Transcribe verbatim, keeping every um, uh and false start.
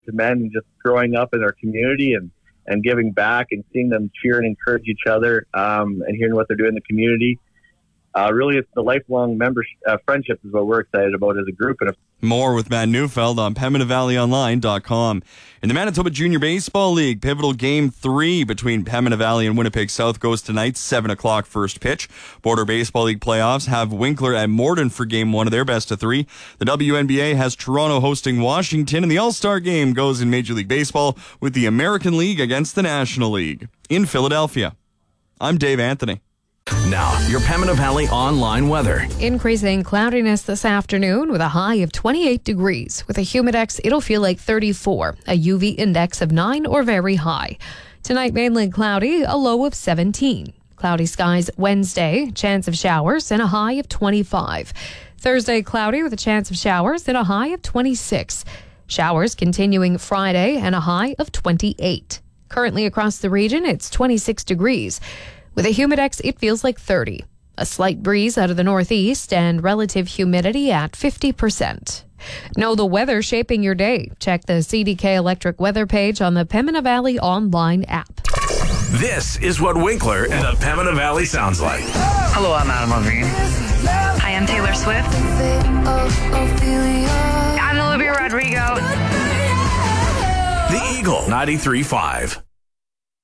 to men and just growing up in our community and, and giving back and seeing them cheer and encourage each other um, and hearing what they're doing in the community. Uh, really, it's the lifelong membership, uh, friendship is what we're excited about as a group. And more with Matt Neufeld on Pembina Valley Online dot com. In the Manitoba Junior Baseball League, pivotal game three between Pembina Valley and Winnipeg South goes tonight, seven o'clock first pitch. Border Baseball League playoffs have Winkler at Morden for game one of their best of three. The W N B A has Toronto hosting Washington, and the All-Star game goes in Major League Baseball with the American League against the National League. In Philadelphia, I'm Dave Anthony. Now, your Pembina Valley online weather. Increasing cloudiness this afternoon with a high of twenty-eight degrees. With a humidex, it'll feel like thirty-four. A U V index of nine or very high. Tonight, mainly cloudy, a low of seventeen. Cloudy skies Wednesday, chance of showers, and a high of twenty-five. Thursday, cloudy with a chance of showers and a high of twenty-six. Showers continuing Friday and a high of twenty-eight. Currently across the region, it's twenty-six degrees. With a humidex, it feels like thirty. A slight breeze out of the northeast and relative humidity at fifty percent. Know the weather shaping your day. Check the C D K Electric weather page on the Pembina Valley Online app. This is what Winkler and the Pembina Valley sounds like. Hello, I'm Adam Levine. Hi, I'm Taylor Swift. I'm Olivia Rodrigo. The Eagle ninety-three point five.